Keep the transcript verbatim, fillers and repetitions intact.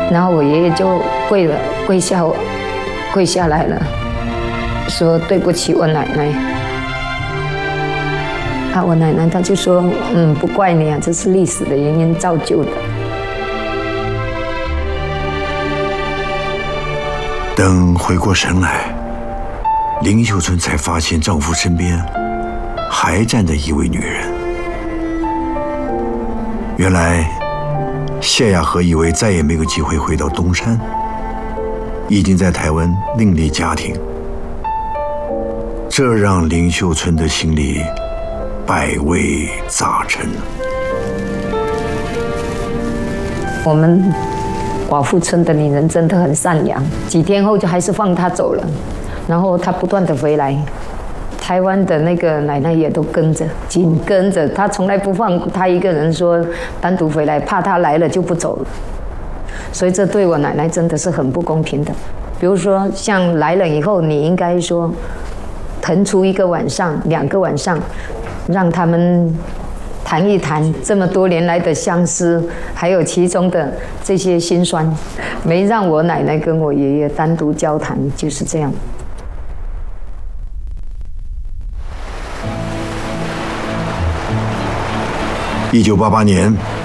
然后我爷爷就跪了，跪下，跪下来了，说对不起我奶奶。啊，我奶奶她就说，嗯，不怪你啊，这是历史的原因造就的。 等回过神来，林秀春才发现丈夫身边还站着一位女人。原来谢亚和以为再也没有机会回到东山，已经在台湾另立家庭，这让林秀春的心里百味杂陈。 我们寡妇村的女人真的很善良，几天后就还是放她走了，然后她不断的回来，台湾的那个奶奶也都跟着，紧跟着，她从来不放她一个人，说单独回来，怕她来了就不走了，所以这对我奶奶真的是很不公平的。比如说像来了以后，你应该说腾出一个晚上、两个晚上，让他们谈一谈这么多年来的相思，还有其中的这些辛酸，没让我奶奶跟我爷爷单独交谈，就是这样。 一九八八年，